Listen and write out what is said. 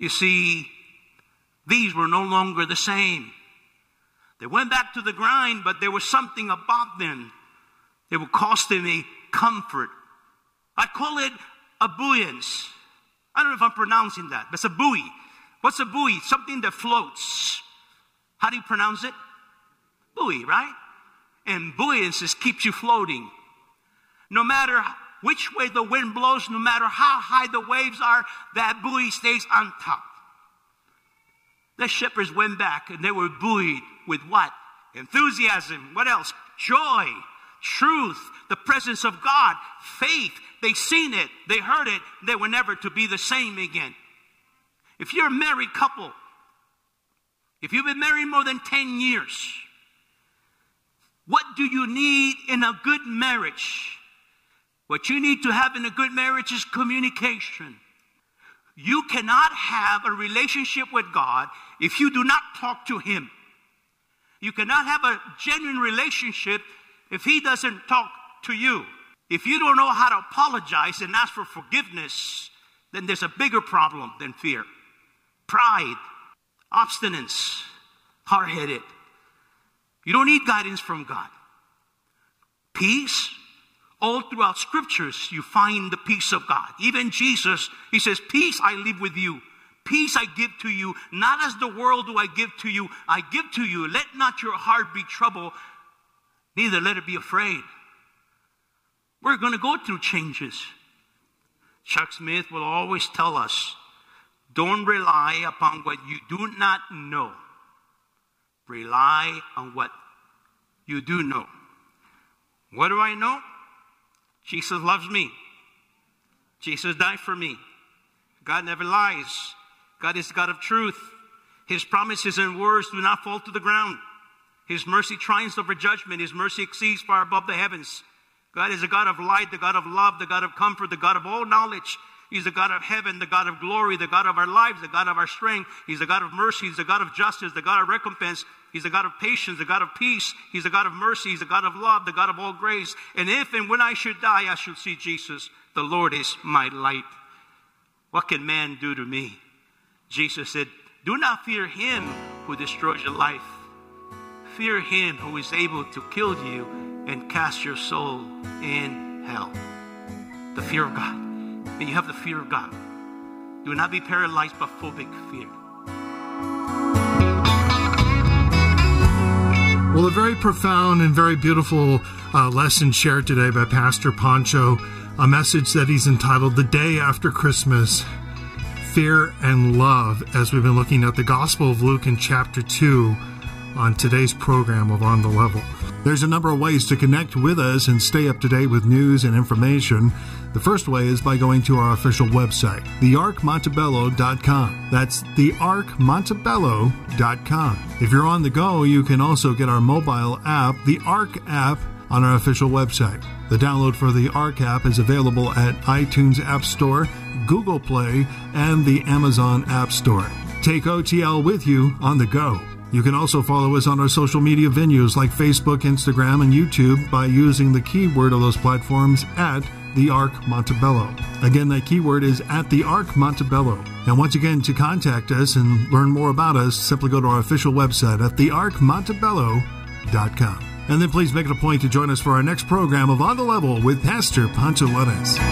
You see, these were no longer the same. They went back to the grind, but there was something about them that would cost them a comfort. I call it a buoyance. I don't know if I'm pronouncing that, but it's a buoy. What's a buoy? Something that floats. How do you pronounce it? Buoy, right? And buoyancy keeps you floating. No matter which way the wind blows, no matter how high the waves are, that buoy stays on top. The shepherds went back and they were buoyed with what? Enthusiasm. What else? Joy, truth, the presence of God, faith. They seen it, they heard it, they were never to be the same again. If you're a married couple, if you've been married more than 10 years, what do you need in a good marriage? What you need to have in a good marriage is communication. You cannot have a relationship with God if you do not talk to Him. You cannot have a genuine relationship if He doesn't talk to you. If you don't know how to apologize and ask for forgiveness, then there's a bigger problem than fear. Pride, obstinance, hard-headed. You don't need guidance from God. Peace. All throughout scriptures, you find the peace of God. Even Jesus, He says, peace I leave with you. Peace I give to you. Not as the world do I give to you. I give to you. Let not your heart be troubled. Neither let it be afraid. We're going to go through changes. Chuck Smith will always tell us, don't rely upon what you do not know. Rely on what you do know. What do I know? Jesus loves me. Jesus died for me. God never lies. God is the God of truth. His promises and words do not fall to the ground. His mercy triumphs over judgment. His mercy exceeds far above the heavens. God is the God of light, the God of love, the God of comfort, the God of all knowledge. He's the God of heaven, the God of glory, the God of our lives, the God of our strength. He's the God of mercy. He's the God of justice, the God of recompense. He's the God of patience, the God of peace. He's the God of mercy. He's the God of love, the God of all grace. And if and when I should die, I should see Jesus. The Lord is my light. What can man do to me? Jesus said, do not fear him who destroys your life. Fear him who is able to kill you and cast your soul in hell. The fear of God. May you have the fear of God. Do not be paralyzed by phobic fear. Well, a very profound and very beautiful lesson shared today by Pastor Pancho, a message that he's entitled The Day After Christmas, Fear and Love, as we've been looking at the Gospel of Luke in chapter 2 on today's program of On the Level. There's a number of ways to connect with us and stay up to date with news and information. The first way is by going to our official website, thearkmontebello.com. That's thearkmontebello.com. If you're on the go, you can also get our mobile app, the Ark app, on our official website. The download for the Ark app is available at iTunes App Store, Google Play, and the Amazon App Store. Take OTL with you on the go. You can also follow us on our social media venues like Facebook, Instagram, and YouTube by using the keyword of those platforms at The Ark Montebello. Again, that keyword is at The Ark Montebello. And once again, to contact us and learn more about us, simply go to our official website at thearkmontebello.com. And then please make it a point to join us for our next program of On the Level with Pastor Pancho López.